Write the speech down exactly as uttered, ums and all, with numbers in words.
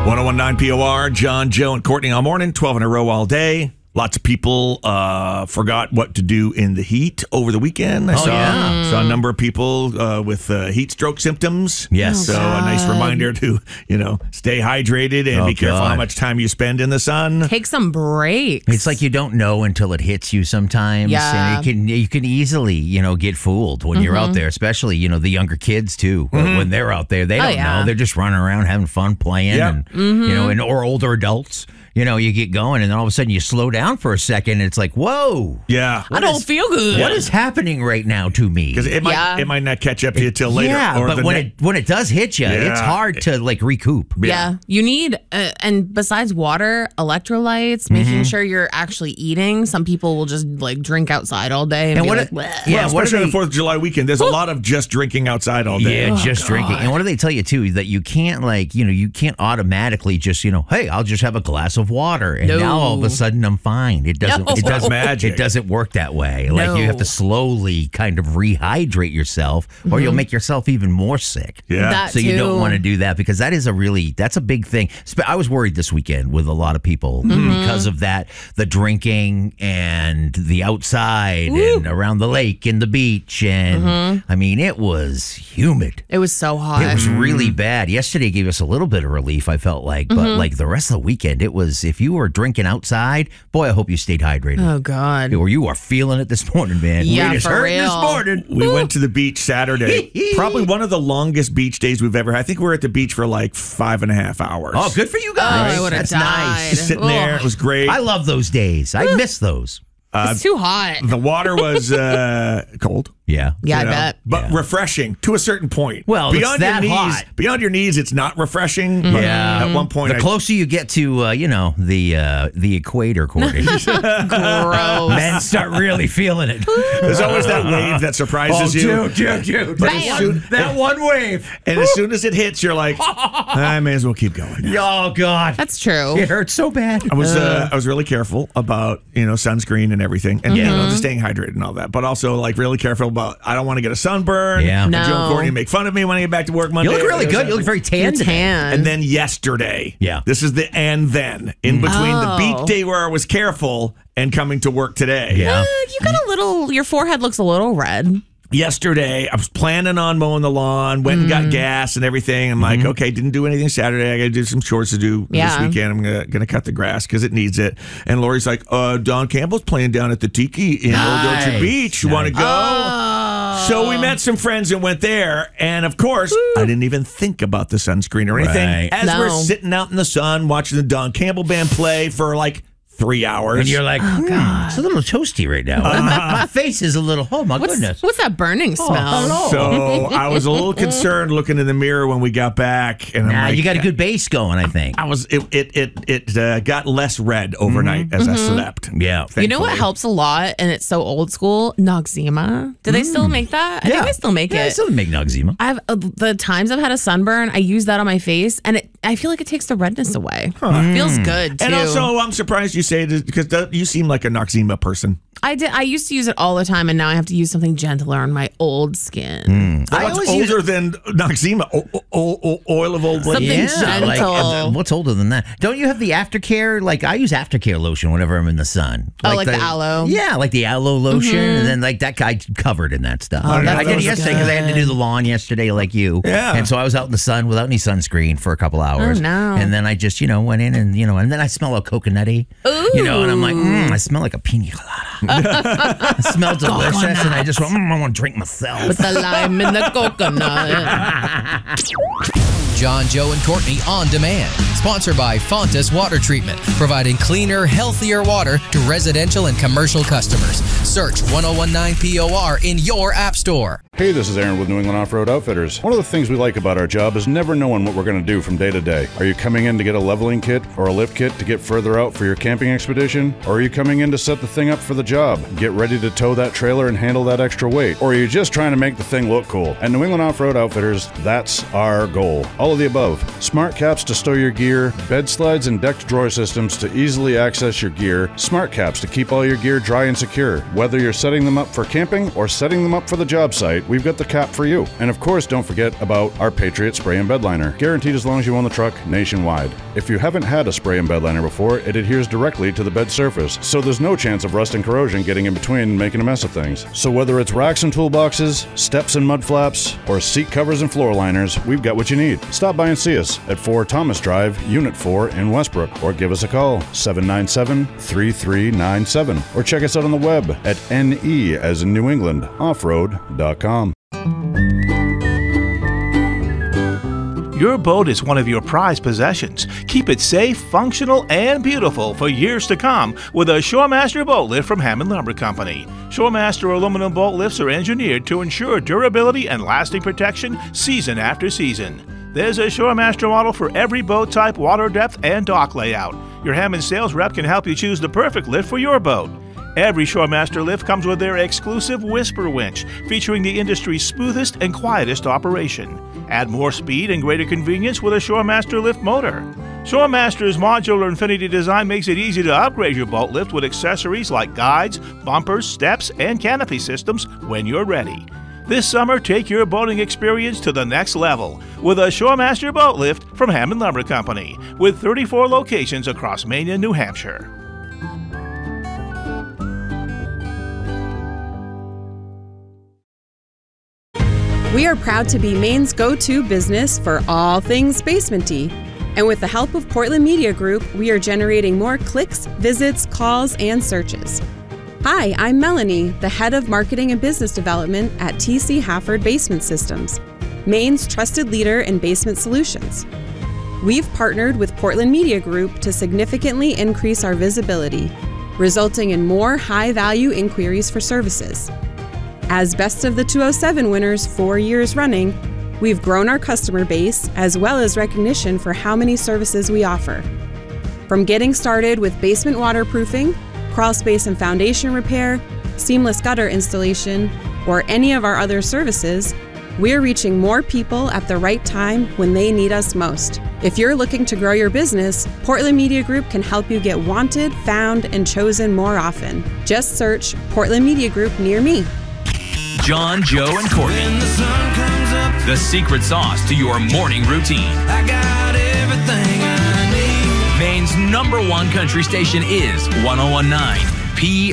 one oh one point nine P O R, John, Joe, and Courtney all morning, twelve in a row all day. Lots of people uh, forgot what to do in the heat over the weekend. I oh, saw, yeah. saw a number of people uh, with uh, heat stroke symptoms. Yes. So God. a nice reminder to, you know, stay hydrated and Oh, be careful God. how much time you spend in the sun. Take some breaks. It's like you don't know until it hits you sometimes. Yeah. And it can, you can easily, you know, get fooled when you're out there, especially, you know, the younger kids, too. Mm-hmm. When they're out there, they Oh, don't yeah. know. They're just running around having fun playing. Yep. And, you know, and or older adults. You know, you get going, and then all of a sudden you slow down for a second, and it's like, whoa. Yeah. I don't feel good. What is happening right now to me? Because it might, Yeah. it might not catch up to you till later. Yeah, or but the when ne- it when it does hit you, Yeah. it's hard to like recoup. Yeah, you need, uh, and besides water, electrolytes, making sure you're actually eating. Some people will just like drink outside all day and, And be what like, it- "Bleh." yeah, Well, what especially are on they- the fourth of July weekend, there's a lot of just drinking outside all day. Yeah, just drinking. And what do they tell you too? That you can't like, you know, you can't automatically just, you know, hey, I'll just have a glass of water, and No. now all of a sudden I'm fine. It doesn't. No. It doesn't. Magic. It doesn't work that way. Like you have No. to slowly kind of rehydrate yourself, or you'll make yourself even more sick. Yeah. That So you don't too. want to do that because that is a really that's a big thing. Spe- I was worried this weekend with a lot of people because of that, the drinking and the outside and around the lake and the beach, and I mean it was humid. It was so hot. It was really bad. Yesterday gave us a little bit of relief, I felt like, but like the rest of the weekend, it was if you were drinking outside, boy, I hope you stayed hydrated. oh God. Or you are feeling it this morning, man. Yeah, we just for heard this real. morning. We went to the beach Saturday. Probably one of the longest beach days we've ever had. I think we were at the beach for like five and a half hours. Oh, good for you Oh, guys. I would have That's died. nice. Just sitting there. It was great. I love those days. I miss those. It's too hot. The water was uh, cold. Yeah. Yeah, you I know, bet. But Yeah. refreshing to a certain point. Well, it's beyond that your knees, hot. beyond your knees, it's not refreshing. But Yeah. at one point, The I, closer you get to, uh, you know, the uh, the equator, Courtney, Gross. men start really feeling it. there's always that wave that surprises you. Oh, dude, dude. But That, as one, soon- that one wave. And as soon as it hits, you're like, I may as well keep going. now." Oh, God. That's true. It hurts so bad. I was uh, I was really careful about you know sunscreen and everything, and you know just staying hydrated and all that. But also like really careful about I don't want to get a sunburn. Yeah. And No. Joe and Courtney make fun of me when I get back to work Monday. You look really good. You look very tan You're today. tan. And then yesterday, Yeah. this is the and then in between the Oh. beach day where I was careful and coming to work today. Yeah. Uh, you got a little, your forehead looks a little red. Yesterday, I was planning on mowing the lawn, went and got gas and everything. I'm like, okay, didn't do anything Saturday. I got to do some chores to do Yeah. this weekend. I'm gonna gonna cut the grass because it needs it. And Lori's like, uh, Don Campbell's playing down at the Tiki in Old Orchard Nice. Beach. You want to go? So we met some friends and went there. And of course, I didn't even think about the sunscreen or anything. Right. As No. we're sitting out in the sun watching the Don Campbell band play for like three hours. And you're like, oh, God. It's a little toasty right now. my, my face is a little, oh, my What's, goodness. what's that burning smell? hello. So I was a little concerned looking in the mirror when we got back, and I'm Nah, like, you got a good base going, I think. I was it it it, it uh, got less red overnight as I slept. Yeah. You know what thankfully. helps a lot, and it's so old school? Noxzema. Do they still make that? I think they still make yeah, I it. still make Noxzema. I've uh, the times I've had a sunburn, I use that on my face, and it I feel like it takes the redness away. It feels good too. And also, I'm surprised you say this because you seem like a Noxzema person. I did. I used to use it all the time, and now I have to use something gentler on my old skin. What's always use older than Noxzema? O- o- o- oil of old lady. Something like, gentle. uh, what's older than that? Don't you have the aftercare? Like, I use aftercare lotion whenever I'm in the sun. Oh, like the aloe? Yeah, like the aloe lotion. And then, like, that guy covered in that stuff. Oh, that I did it feels yesterday because I had to do good. the lawn yesterday, like you. Yeah. And so I was out in the sun without any sunscreen for a couple hours. Oh, no. And then I just, you know, went in and, you know, and then I smell a coconutty. Ooh. You know, and I'm like, mm, I smell like a pina colada. It smells delicious. And I just went, mm, I want to drink myself. With the lime and the coconut. John, Joe, and Courtney on demand. Sponsored by Fontas Water Treatment, providing cleaner, healthier water to residential and commercial customers. Search one oh one nine P O R in your app store. Hey, this is Aaron with New England Off-Road Outfitters. One of the things we like about our job is never knowing what we're going to do from day to day. Are you coming in to get a leveling kit or a lift kit to get further out for your camping expedition? Or are you coming in to set the thing up for the job, get ready to tow that trailer and handle that extra weight? Or are you just trying to make the thing look cool? At New England Off-Road Outfitters, that's our goal. All of the above. Smart caps to store your gear, bed slides and decked drawer systems to easily access your gear, smart caps to keep all your gear dry and secure. Whether you're setting them up for camping or setting them up for the job site, we've got the cap for you. And of course, don't forget about our Patriot Spray and Bed Liner, guaranteed as long as you own the truck nationwide. If you haven't had a spray and bed liner before, it adheres directly to the bed surface, so there's no chance of rust and corrosion getting in between and making a mess of things. So whether it's racks and toolboxes, steps and mud flaps, or seat covers and floor liners, we've got what you need. Stop by and see us at four Thomas Drive, Unit four in Westbrook, or give us a call, seven nine seven, three three nine seven, or check us out on the web at N E as in New England, offroad dot com. Your boat is one of your prized possessions. Keep it safe, functional, and beautiful for years to come with a Shoremaster boat lift from Hammond Lumber Company. Shoremaster aluminum boat lifts are engineered to ensure durability and lasting protection season after season. There's a Shoremaster model for every boat type, water depth, and dock layout. Your Hammond sales rep can help you choose the perfect lift for your boat. Every Shoremaster lift comes with their exclusive Whisper winch, featuring the industry's smoothest and quietest operation. Add more speed and greater convenience with a Shoremaster lift motor. Shoremaster's modular Infinity design makes it easy to upgrade your boat lift with accessories like guides, bumpers, steps, and canopy systems when you're ready. This summer, take your boating experience to the next level with a Shoremaster boat lift from Hammond Lumber Company, with thirty-four locations across Maine and New Hampshire. We are proud to be Maine's go-to business for all things basement-y. And with the help of Portland Media Group, we are generating more clicks, visits, calls, and searches. Hi, I'm Melanie, the head of marketing and business development at T C Hafford Basement Systems, Maine's trusted leader in basement solutions. We've partnered with Portland Media Group to significantly increase our visibility, resulting in more high-value inquiries for services. As Best of the two oh seven winners four years running, we've grown our customer base as well as recognition for how many services we offer. From getting started with basement waterproofing, crawl space and foundation repair, seamless gutter installation, or any of our other services, we're reaching more people at the right time when they need us most. If you're looking to grow your business, Portland Media Group can help you get wanted, found, and chosen more often. Just search Portland Media Group near me. John, Joe, and Courtney. When the sun comes up, the secret sauce to your morning routine. I got everything I need. Maine's number one country station is one oh one nine P